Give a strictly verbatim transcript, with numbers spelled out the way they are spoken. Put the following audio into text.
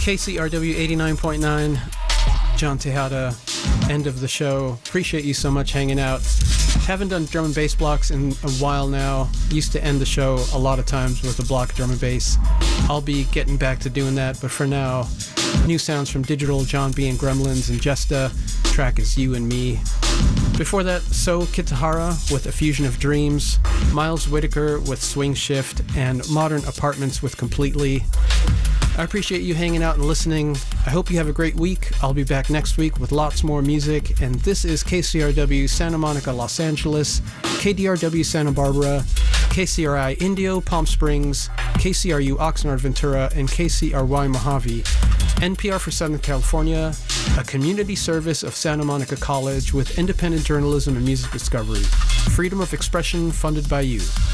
K C R W eighty-nine point nine, John Tejada, end of the show. Appreciate you so much hanging out. Haven't done drum and bass blocks in a while now. Used to end the show a lot of times with a block of drum and bass. I'll be getting back to doing that, but for now, new sounds from Digital, John B. and Gremlins, and Jesta. The track is You and Me. Before that, So Kitahara with A Fusion of Dreams, Miles Whitaker with Swing Shift, and Modern Apartments with Completely. I appreciate you hanging out and listening. I hope you have a great week. I'll be back next week with lots more music. And this is K C R W Santa Monica, Los Angeles, K D R W Santa Barbara, K C R I Indio, Palm Springs, K C R U Oxnard, Ventura, and K C R Y Mojave. N P R for Southern California, a community service of Santa Monica College with independent journalism and music discovery. Freedom of expression funded by you.